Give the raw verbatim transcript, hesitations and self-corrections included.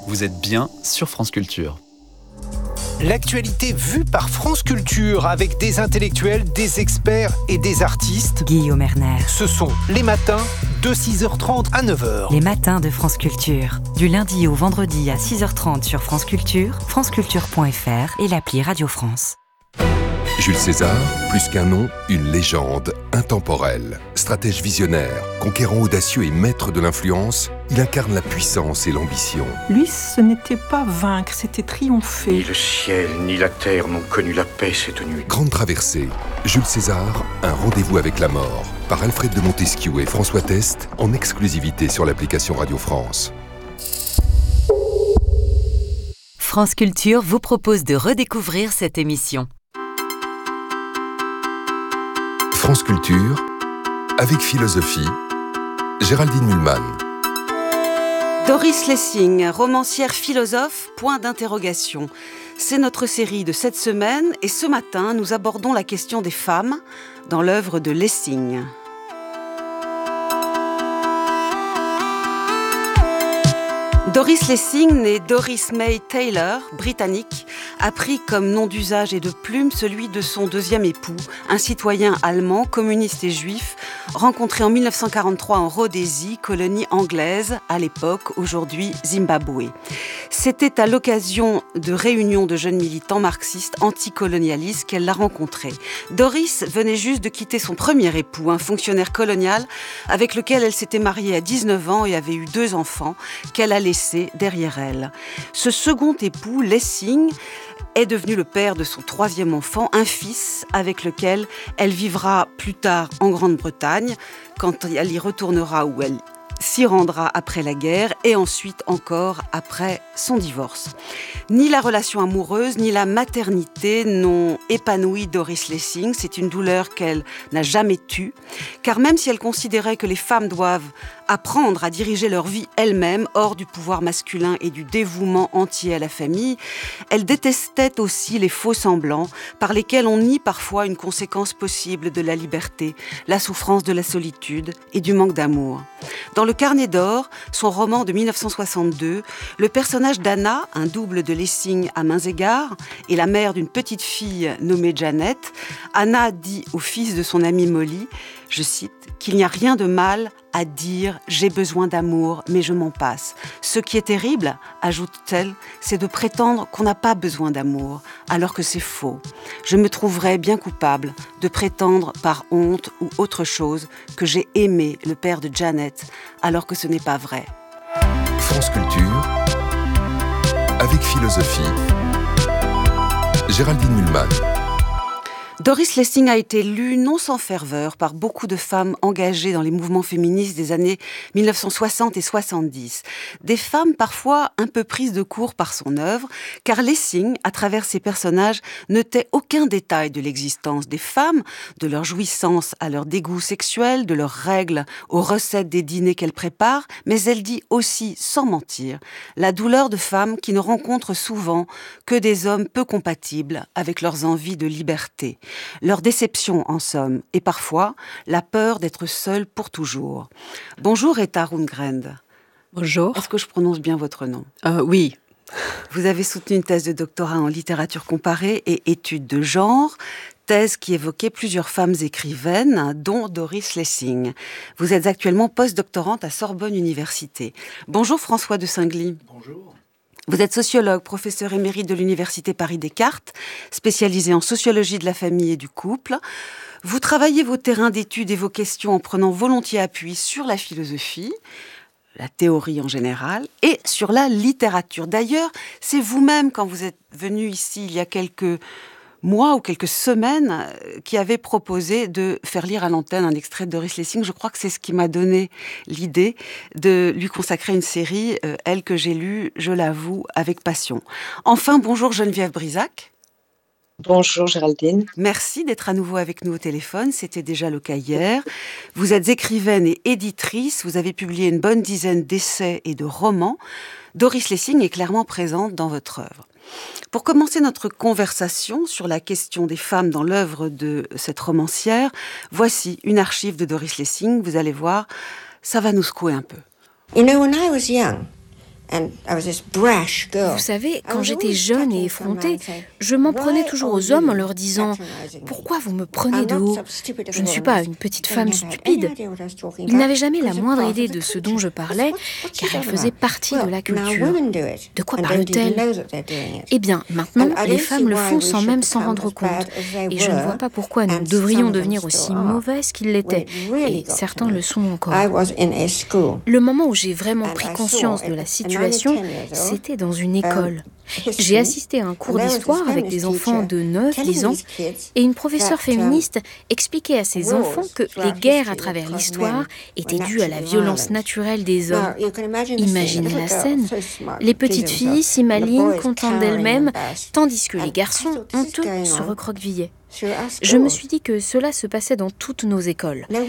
Vous êtes bien sur France Culture. L'actualité vue par France Culture avec des intellectuels, des experts et des artistes. Guillaume Erner. Ce sont les matins de six heures trente à neuf heures. Les matins de France Culture. Du lundi au vendredi à six heures trente sur France Culture, franceculture point f r et l'appli Radio France. Jules César, plus qu'un nom, une légende intemporelle. Stratège visionnaire, conquérant audacieux et maître de l'influence, il incarne la puissance et l'ambition. Lui, ce n'était pas vaincre, c'était triompher. Ni le ciel, ni la terre n'ont connu la paix cette nuit. Grande traversée, Jules César, un rendez-vous avec la mort, par Alfred de Montesquieu et François Test, en exclusivité sur l'application Radio France. France Culture vous propose de redécouvrir cette émission. France Culture, avec philosophie, Géraldine Mühlmann. Doris Lessing, romancière philosophe, point d'interrogation. C'est notre série de cette semaine et ce matin, nous abordons la question des femmes dans l'œuvre de Lessing. Doris Lessing, née Doris May Taylor, britannique, a pris comme nom d'usage et de plume celui de son deuxième époux, un citoyen allemand, communiste et juif, rencontré en mille neuf cent quarante-trois en Rhodésie, colonie anglaise, à l'époque, aujourd'hui Zimbabwe. C'était à l'occasion de réunions de jeunes militants marxistes anticolonialistes qu'elle l'a rencontré. Doris venait juste de quitter son premier époux, un fonctionnaire colonial avec lequel elle s'était mariée à dix-neuf ans et avait eu deux enfants qu'elle a laissés derrière elle. Ce second époux, Lessing, est devenu le père de son troisième enfant, un fils avec lequel elle vivra plus tard en Grande-Bretagne, quand elle y retournera où elle s'y rendra après la guerre et ensuite encore après son divorce. Ni la relation amoureuse ni la maternité n'ont épanoui Doris Lessing. C'est une douleur qu'elle n'a jamais tue, car même si elle considérait que les femmes doivent apprendre à diriger leur vie elles-mêmes, hors du pouvoir masculin et du dévouement entier à la famille, elle détestait aussi les faux-semblants par lesquels on nie parfois une conséquence possible de la liberté, la souffrance de la solitude et du manque d'amour. Dans Le Carnet d'or, son roman de mille neuf cent soixante-deux, le personnage d'Anna, un double de Lessing à mains égards, et la mère d'une petite fille nommée Janet, Anna dit au fils de son amie Molly, je cite, qu'il n'y a rien de mal à dire « j'ai besoin d'amour, mais je m'en passe ». Ce qui est terrible, ajoute-t-elle, c'est de prétendre qu'on n'a pas besoin d'amour, alors que c'est faux. Je me trouverais bien coupable de prétendre par honte ou autre chose que j'ai aimé le père de Janet, alors que ce n'est pas vrai. France Culture, avec philosophie, Géraldine Mühlmann. Doris Lessing a été lue non sans ferveur par beaucoup de femmes engagées dans les mouvements féministes des années mille neuf cent soixante et soixante-dix. Des femmes parfois un peu prises de court par son œuvre, car Lessing, à travers ses personnages, ne tait aucun détail de l'existence des femmes, de leur jouissance à leur dégoût sexuel, de leurs règles aux recettes des dîners qu'elle prépare, mais elle dit aussi, sans mentir, la douleur de femmes qui ne rencontrent souvent que des hommes peu compatibles avec leurs envies de liberté. Leur déception, en somme, et parfois la peur d'être seule pour toujours. Bonjour Etta Rundgren. Bonjour. Est-ce que je prononce bien votre nom ? euh, Oui. Vous avez soutenu une thèse de doctorat en littérature comparée et études de genre, thèse qui évoquait plusieurs femmes écrivaines, dont Doris Lessing. Vous êtes actuellement post-doctorante à Sorbonne Université. Bonjour François de Singly. Bonjour. Vous êtes sociologue, professeur émérite de l'Université Paris-Descartes, spécialisé en sociologie de la famille et du couple. Vous travaillez vos terrains d'études et vos questions en prenant volontiers appui sur la philosophie, la théorie en général, et sur la littérature. D'ailleurs, c'est vous-même, quand vous êtes venu ici il y a quelques mois ou quelques semaines, qui avez proposé de faire lire à l'antenne un extrait de Doris Lessing. Je crois que c'est ce qui m'a donné l'idée de lui consacrer une série, euh, elle que j'ai lue, je l'avoue, avec passion. Enfin, bonjour Geneviève Brisac. Bonjour Géraldine. Merci d'être à nouveau avec nous au téléphone, c'était déjà le cas hier. Vous êtes écrivaine et éditrice, vous avez publié une bonne dizaine d'essais et de romans. Doris Lessing est clairement présente dans votre œuvre. Pour commencer notre conversation sur la question des femmes dans l'œuvre de cette romancière, voici une archive de Doris Lessing. Vous allez voir, ça va nous secouer un peu. You know, when I was young, Vous savez, quand j'étais jeune et effrontée, je m'en prenais toujours aux hommes en leur disant « Pourquoi vous me prenez de haut ? Je ne suis pas une petite femme stupide. » Ils n'avaient jamais la moindre idée de ce dont je parlais, car elle faisait partie de la culture. De quoi parle-t-elle ? Eh bien, maintenant, les femmes le font sans même s'en rendre compte. Et je ne vois pas pourquoi nous devrions devenir aussi mauvaises qu'ils l'étaient. Et certains le sont encore. Le moment où j'ai vraiment pris conscience de la situation, c'était dans une école. J'ai assisté à un cours d'histoire avec des enfants de neuf à dix ans et une professeure féministe expliquait à ces enfants que les guerres à travers l'histoire étaient dues à la violence naturelle des hommes. Imaginez la scène. Les petites filles, si malignes, contentes d'elles-mêmes, tandis que les garçons, honteux, se recroquevillaient. Je me suis dit que cela se passait dans toutes nos écoles.